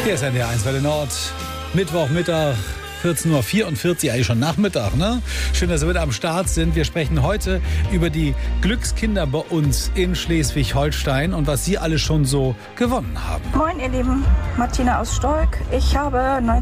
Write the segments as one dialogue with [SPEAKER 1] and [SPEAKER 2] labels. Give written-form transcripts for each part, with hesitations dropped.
[SPEAKER 1] Hier ist NDR1 Welle Nord. Mittwochmittag, 14.44 Uhr, eigentlich schon Nachmittag, ne? Schön, dass Sie wieder am Start sind. Wir sprechen heute über die Glückskinder bei uns in Schleswig-Holstein und was Sie alle schon so gewonnen haben.
[SPEAKER 2] Moin, ihr Lieben. Martina aus Stolk. Ich habe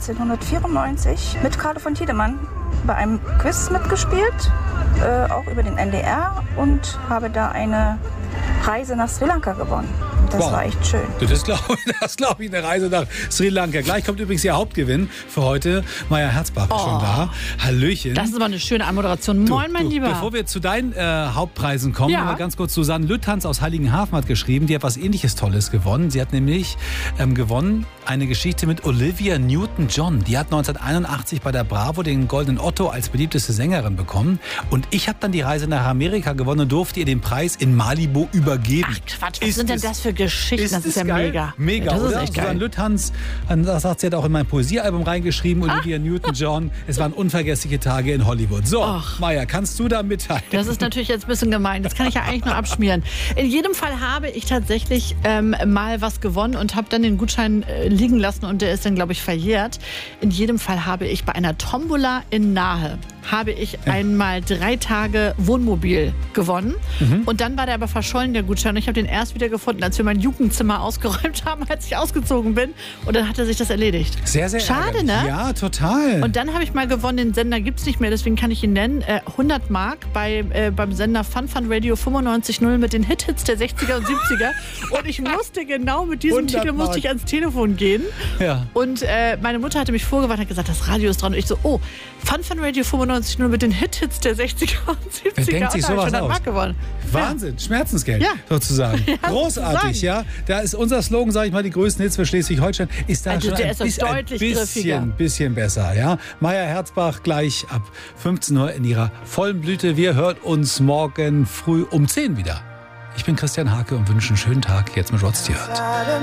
[SPEAKER 2] 1994 mit Carlo von Tiedemann bei einem Quiz mitgespielt, auch über den NDR, und habe da eine Reise nach Sri Lanka gewonnen. Das war echt schön.
[SPEAKER 1] Das glaube ich, eine Reise nach Sri Lanka. Gleich kommt übrigens Ihr Hauptgewinn für heute. Maja Herzbach ist schon da. Hallöchen.
[SPEAKER 3] Das ist aber eine schöne Anmoderation. Moin, mein Lieber.
[SPEAKER 1] Bevor wir zu deinen Hauptpreisen kommen, mal ganz kurz, Susanne Lüttans aus Heiligenhafen hat geschrieben, die hat was Ähnliches Tolles gewonnen. Sie hat nämlich gewonnen eine Geschichte mit Olivia Newton-John. Die hat 1981 bei der Bravo den Goldenen Otto als beliebteste Sängerin bekommen. Und ich habe dann die Reise nach Amerika gewonnen und durfte ihr den Preis in Malibu übergeben.
[SPEAKER 3] Ach Quatsch, was sind denn das für Geschichten? Das ist ja
[SPEAKER 1] geil?
[SPEAKER 3] mega.
[SPEAKER 1] Mega,
[SPEAKER 3] das
[SPEAKER 1] oder?
[SPEAKER 3] Ist echt geil.
[SPEAKER 1] Susanne Lüttans, das sagt sie, hat auch in mein Poesiealbum reingeschrieben, Olivia Newton-John. Es waren unvergessliche Tage in Hollywood. So, Maja, kannst du da mitteilen?
[SPEAKER 3] Das ist natürlich jetzt ein bisschen gemein. Das kann ich ja eigentlich nur abschmieren. In jedem Fall habe ich tatsächlich mal was gewonnen und habe dann den Gutschein liegen lassen und der ist dann, glaube ich, verjährt. In jedem Fall habe ich bei einer Tombola in Nahe einmal 3 Tage Wohnmobil gewonnen. Und dann war der aber verschollen, der Gutschein. Und ich habe den erst wieder gefunden, als wir mein Jugendzimmer ausgeräumt haben, als ich ausgezogen bin. Und dann hatte sich das erledigt.
[SPEAKER 1] Sehr, sehr
[SPEAKER 3] schade,
[SPEAKER 1] ärgerlich.
[SPEAKER 3] ne?
[SPEAKER 1] Ja, total.
[SPEAKER 3] Und dann habe ich mal gewonnen, den Sender gibt es nicht mehr, deswegen kann ich ihn nennen. 100 Mark beim Sender Fun Radio 95.0 mit den Hits der 60er und 70er. Und ich musste genau mit diesem Titel musste ich ans Telefon gehen.
[SPEAKER 1] Ja.
[SPEAKER 3] Und meine Mutter hatte mich vorgewarnt und hat gesagt, das Radio ist dran. Und ich so, Fun Radio 95.0 mit den Hits der 60er und 70er.
[SPEAKER 1] Wer denkt sich sowas aus?
[SPEAKER 3] Mark gewonnen.
[SPEAKER 1] Wahnsinn, Schmerzensgeld sozusagen.
[SPEAKER 3] Ja,
[SPEAKER 1] großartig, ja. Da ist unser Slogan, sage ich mal, die größten Hits für Schleswig-Holstein. Ist da
[SPEAKER 3] also
[SPEAKER 1] schon
[SPEAKER 3] der ist
[SPEAKER 1] ein bisschen besser, ja. Maja Herzbach gleich ab 15 Uhr in ihrer vollen Blüte. Wir hören uns morgen früh um 10 wieder. Ich bin Christian Hake und wünsche einen schönen Tag jetzt mit Rod Stewart.